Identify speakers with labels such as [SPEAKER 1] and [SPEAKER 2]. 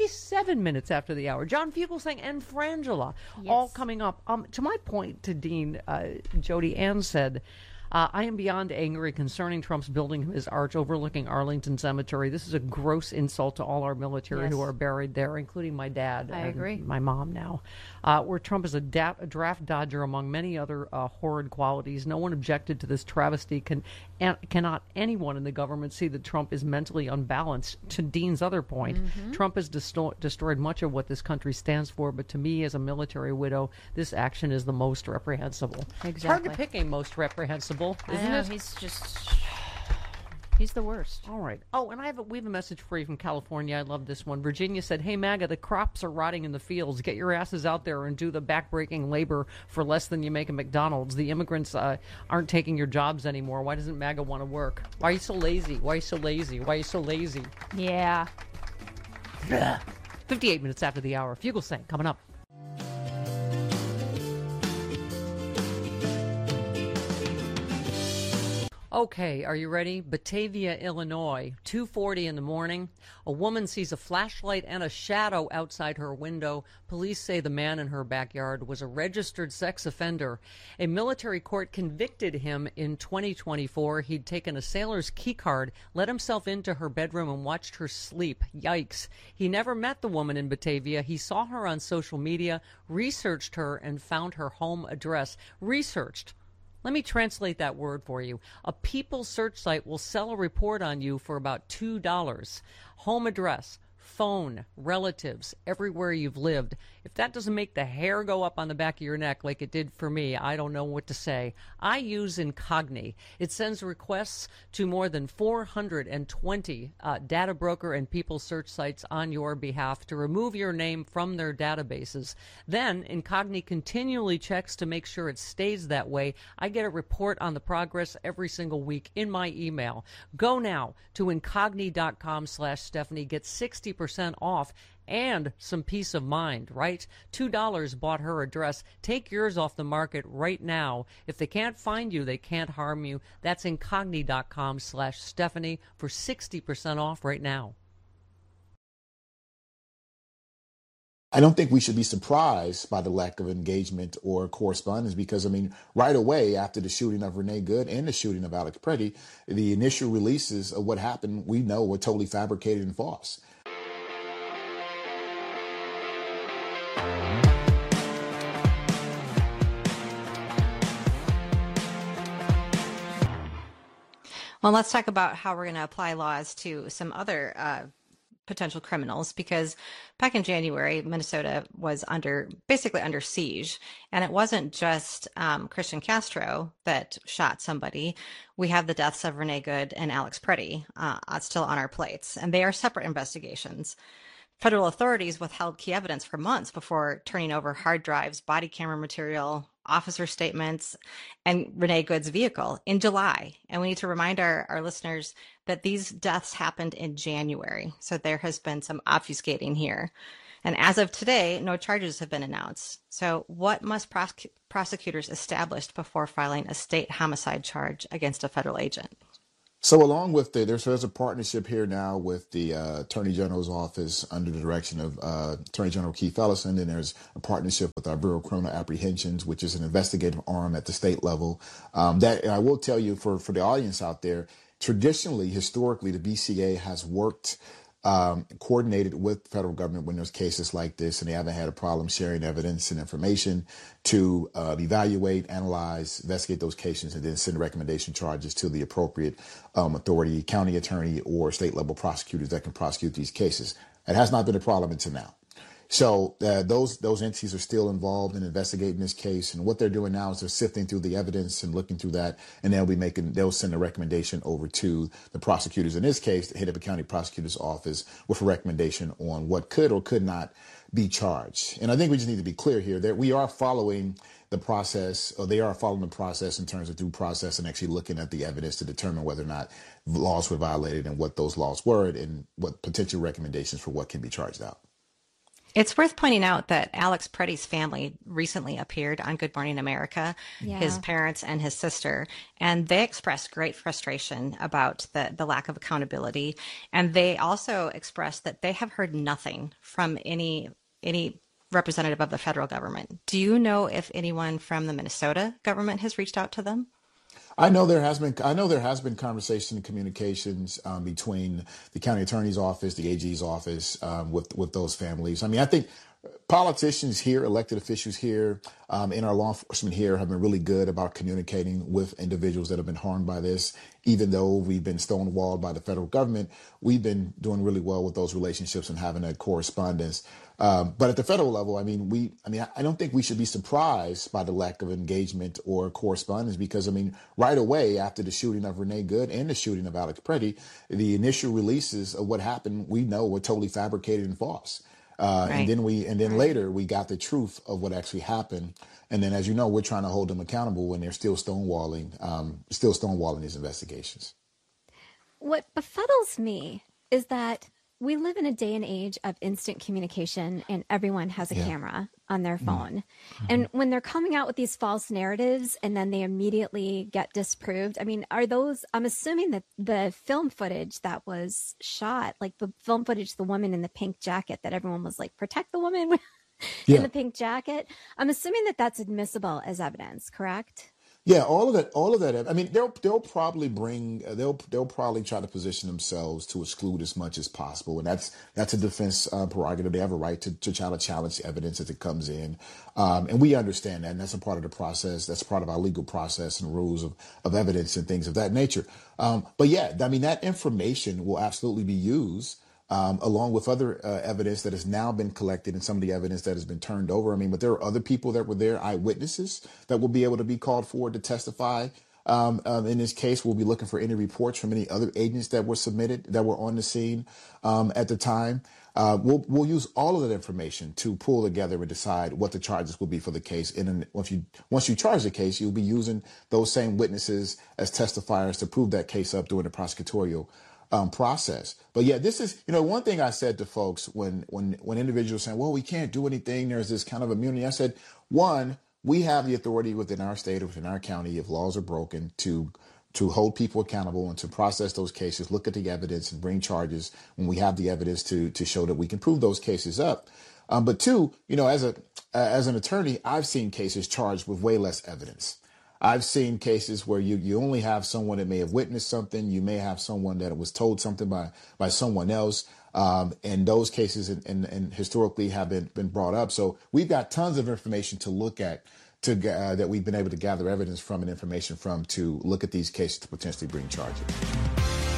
[SPEAKER 1] 57 minutes after the hour. John Fugelsang and Frangela, all coming up. To my point to Dean, Jody Ann said, I am beyond angry concerning Trump's building his arch overlooking Arlington Cemetery. This is a gross insult to all our military who are buried there, including my dad.
[SPEAKER 2] I agree.
[SPEAKER 1] My mom now. Where Trump is a draft dodger among many other horrid qualities. No one objected to this travesty. Cannot anyone in the government see that Trump is mentally unbalanced? To Dean's other point, Trump has destroyed much of what this country stands for, but to me, as a military widow, this action is the most reprehensible.
[SPEAKER 2] Exactly.
[SPEAKER 1] It's hard to pick a most reprehensible, isn't it?
[SPEAKER 2] He's the worst.
[SPEAKER 1] All right. Oh, and we have a message for you from California. I love this one. Virginia said, "Hey, MAGA, the crops are rotting in the fields. Get your asses out there and do the backbreaking labor for less than you make at McDonald's. The immigrants aren't taking your jobs anymore. Why doesn't MAGA want to work? Why are you so lazy? Why are you so lazy? Why are you so lazy?"
[SPEAKER 2] Yeah.
[SPEAKER 1] 58 minutes after the hour. Fugelsang coming up. Okay, are you ready? Batavia, Illinois, 2:40 in the morning. A woman sees a flashlight and a shadow outside her window. Police say the man in her backyard was a registered sex offender. A military court convicted him in 2024. He'd taken a sailor's key card, let himself into her bedroom, and watched her sleep. Yikes. He never met the woman in Batavia. He saw her on social media, researched her, and found her home address. Researched. Let me translate that word for you. A People search site will sell a report on you for about $2. Home address, phone, relatives, everywhere you've lived. If that doesn't make the hair go up on the back of your neck like it did for me, I don't know what to say. I use Incogni. It sends requests to more than 420 data broker and people search sites on your behalf to remove your name from their databases. Then Incogni continually checks to make sure it stays that way. I get a report on the progress every single week in my email. Go now to incogni.com/Stephanie. Get 60% off and some peace of mind, right? $2 bought her address. Take yours off the market right now. If they can't find you, they can't harm you. That's incogni.com/Stephanie for 60% off right now.
[SPEAKER 3] I don't think we should be surprised by the lack of engagement or correspondence because, I mean, right away after the shooting of Renee Good and the shooting of Alex Pretty, the initial releases of what happened, we know were totally fabricated and false.
[SPEAKER 4] Well, let's talk about how we're going to apply laws to some other potential criminals, because back in January, Minnesota was basically under siege. And it wasn't just Christian Castro that shot somebody. We have the deaths of Renee Good and Alex Pretty still on our plates, and they are separate investigations. Federal authorities withheld key evidence for months before turning over hard drives, body camera material, officer statements, and Renee Good's vehicle in July. And we need to remind our listeners that these deaths happened in January. So there has been some obfuscating here. And as of today, no charges have been announced. So what must prosecutors establish before filing a state homicide charge against a federal agent?
[SPEAKER 3] So along with there's a partnership here now with the Attorney General's office under the direction of Attorney General Keith Ellison, and there's a partnership with our Bureau of Criminal Apprehensions, which is an investigative arm at the state level. That I will tell you for the audience out there, traditionally, historically, the BCA has worked coordinated with the federal government when there's cases like this, and they haven't had a problem sharing evidence and information to evaluate, analyze, investigate those cases, and then send recommendation charges to the appropriate authority, county attorney, or state level prosecutors that can prosecute these cases. It has not been a problem until now. So those entities are still involved in investigating this case, and what they're doing now is they're sifting through the evidence and looking through that, and they'll send a recommendation over to the prosecutors. In this case, the Hennepin County Prosecutor's Office with a recommendation on what could or could not be charged. And I think we just need to be clear here that we are following the process, or they are following the process in terms of due process and actually looking at the evidence to determine whether or not laws were violated and what those laws were and what potential recommendations for what can be charged out.
[SPEAKER 4] It's worth pointing out that Alex Preddy's family recently appeared on Good Morning America, his
[SPEAKER 2] Yeah.
[SPEAKER 4] parents and his sister, and they expressed great frustration about the lack of accountability. And they also expressed that they have heard nothing from any representative of the federal government. Do you know if anyone from the Minnesota government has reached out to them?
[SPEAKER 3] I know there has been conversation and communications between the county attorney's office, the AG's office, with those families. I mean, I think politicians here, elected officials here, in our law enforcement here have been really good about communicating with individuals that have been harmed by this. Even though we've been stonewalled by the federal government, we've been doing really well with those relationships and having that correspondence. But at the federal level, I don't think we should be surprised by the lack of engagement or correspondence because, I mean, right away after the shooting of Renee Good and the shooting of Alex Preddy, the initial releases of what happened, we know were totally fabricated and false.
[SPEAKER 4] Right.
[SPEAKER 3] And then later we got the truth of what actually happened. And then, as you know, we're trying to hold them accountable when they're still stonewalling these investigations.
[SPEAKER 2] What befuddles me is that we live in a day and age of instant communication and everyone has a
[SPEAKER 3] Yeah.
[SPEAKER 2] camera on their phone. And when they're coming out with these false narratives and then they immediately get disproved, I mean, I'm assuming that the film footage that was shot, like the film footage, the woman in the pink jacket that everyone was like, protect the woman in
[SPEAKER 3] Yeah.
[SPEAKER 2] the pink jacket. I'm assuming that that's admissible as evidence, correct?
[SPEAKER 3] Yeah, all of that. I mean, they'll probably they'll probably try to position themselves to exclude as much as possible, and that's a defense prerogative. They have a right to try to challenge evidence as it comes in, and we understand that, and that's a part of the process. That's part of our legal process and rules of evidence and things of that nature. But yeah, I mean, that information will absolutely be used along with other evidence that has now been collected and some of the evidence that has been turned over. I mean, but there are other people that were there, eyewitnesses, that will be able to be called forward to testify. In this case, we'll be looking for any reports from any other agents that were submitted, that were on the scene at the time. We'll use all of that information to pull together and decide what the charges will be for the case. And then once you charge the case, you'll be using those same witnesses as testifiers to prove that case up during the prosecutorial process. But yeah, this is, one thing I said to folks when individuals saying, well, we can't do anything, there's this kind of immunity. I said, one, we have the authority within our state or within our county, if laws are broken, to hold people accountable and to process those cases, look at the evidence and bring charges when we have the evidence to show that we can prove those cases up. But two, as an attorney, I've seen cases charged with way less evidence. I've seen cases where you only have someone that may have witnessed something. You may have someone that was told something by someone else. And those cases and historically have been brought up. So we've got tons of information to look at that we've been able to gather evidence from and information from to look at these cases to potentially bring charges.